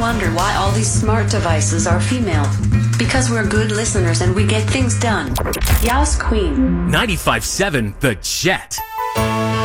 wonder why all these smart devices are female? Because we're good listeners and we get things done. Yas Queen. 95.7 The Jet.